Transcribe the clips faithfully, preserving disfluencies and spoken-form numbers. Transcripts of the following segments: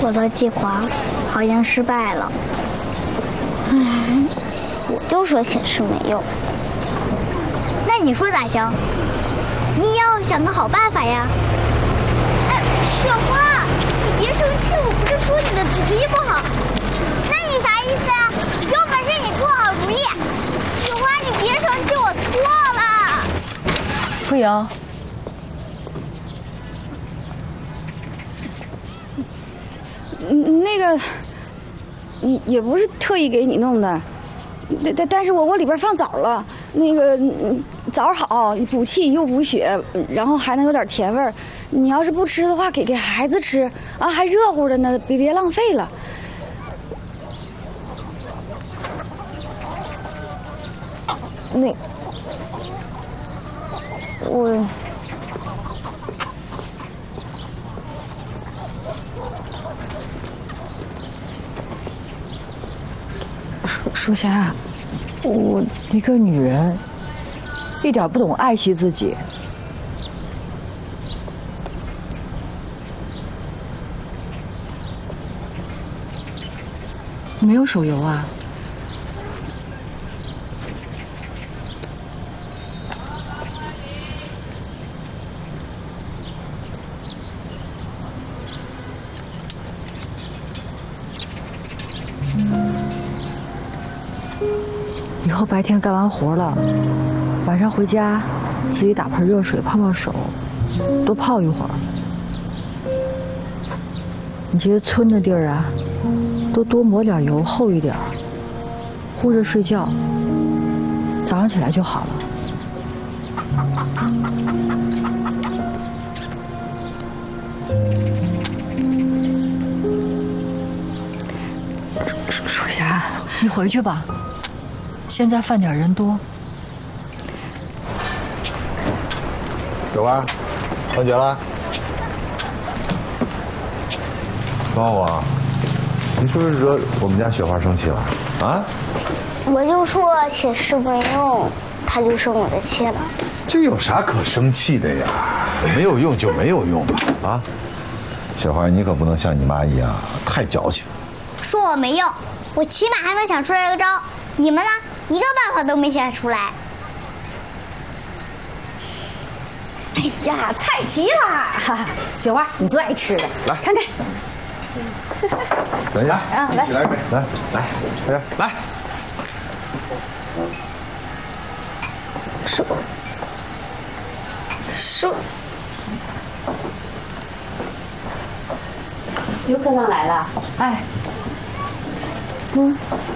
我的计划好像失败了。唉，我就说寝室没用。那你说咋行？你要想个好办法呀。哎，雪花，你别生气，我不是说你的主意不好。那你啥意思啊？有本事你出好主意。雪花，你别生气，我错了。 傅莹。 那个，也也不是特意给你弄的，但但但是我我里边放枣了，那个枣好，补气又补血，然后还能有点甜味儿。你要是不吃的话，给给孩子吃啊，还热乎着呢，别别浪费了。那我。 淑霞，我一个女人，一点不懂爱惜自己。没有手游啊？以后白天干完活了，晚上回家自己打盆热水泡泡手，多泡一会儿。你这些皴的地儿啊，都多抹点油厚一点，护着睡觉，早上起来就好了。淑淑霞，你回去吧。现在饭点人多。 有啊，放学了。帮我，你是不是惹我们家雪花生气了啊？ 我就说寝室没用，他就生我的气了。 这有啥可生气的呀？没有用就没有用吧，啊！雪花，你可不能像你妈一样太矫情。 说我没用，我起码还能想出来个招。你们呢？一个办法都没想出来。 哎呀，菜齐了！哈哈，雪花，你最爱吃的， 来看看。 等一下啊，来， 来一杯，来来，大家来。 叔，叔， 刘科长来了。 哎，嗯。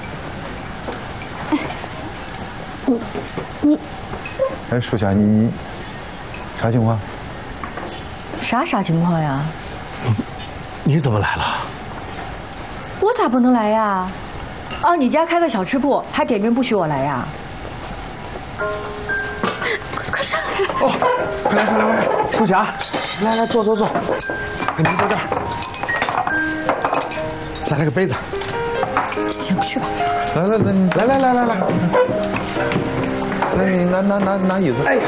你你， 哎，淑霞，你你啥情况？ 啥啥情况呀？ 你怎么来了？ 我咋不能来呀？哦，你家开个小吃部，还点名不许我来呀？ 快快上来！ 哦，快来快来快来！淑霞，来来坐坐坐，您坐这儿。再来个杯子。 先去吧。 来来来，来来来来来，来你拿拿拿拿椅子。哎呀，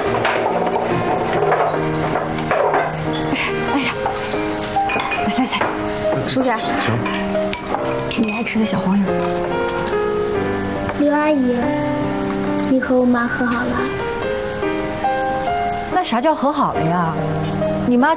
哎呀，来来来，淑霞， 行， 你爱吃的小黄人。 刘阿姨，你和我妈和好了？ 那啥叫和好了呀？你妈